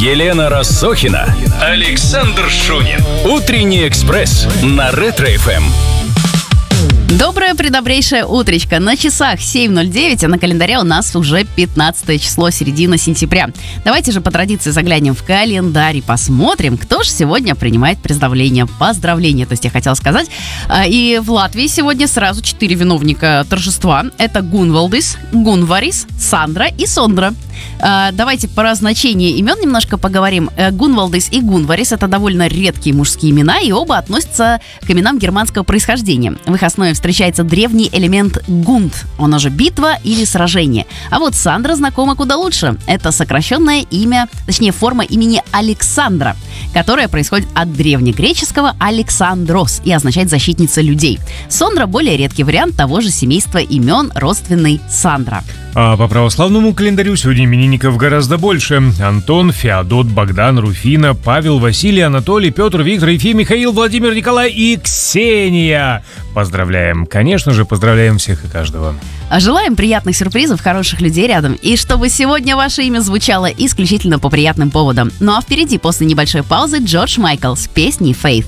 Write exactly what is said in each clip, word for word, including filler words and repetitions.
Елена Рассохина, Александр Шунин. Утренний экспресс на Ретро-эф эм. Доброе предобрейшее утречко. На часах семь ноль девять, а на календаре у нас уже пятнадцатое число, середина сентября. Давайте же по традиции заглянем в календарь и посмотрим, кто же сегодня принимает поздравления. Поздравления, то есть я хотела сказать. И в Латвии сегодня сразу четыре виновника торжества. Это Гунвалдис, Гунварис, Сандра и Сондра. Давайте про значение имен немножко поговорим. Гунвалдис и Гунварис — это довольно редкие мужские имена, и оба относятся к именам германского происхождения. В их основе встречается древний элемент гунд, он же битва или сражение. А вот Сандра знакома куда лучше. Это сокращенное имя, точнее форма имени Александра, которая происходит от древнегреческого «Александрос» и означает «защитница людей». Сондра — более редкий вариант того же семейства имен, родственный Сандра. А по православному календарю сегодня именинников гораздо больше. Антон, Феодот, Богдан, Руфина, Павел, Василий, Анатолий, Петр, Виктор, Ефим, Михаил, Владимир, Николай и Ксения. Поздравляем, конечно же, поздравляем всех и каждого. Желаем приятных сюрпризов, хороших людей рядом, и чтобы сегодня ваше имя звучало исключительно по приятным поводам. Ну а впереди, после небольшой паузы, Джордж Майкл с песней «Faith».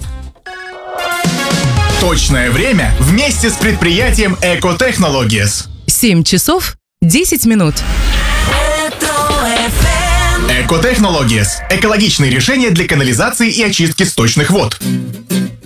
Точное время вместе с предприятием Eco Technologies. семь часов десять минут. Eco Technologies – экологичные решения для канализации и очистки сточных вод.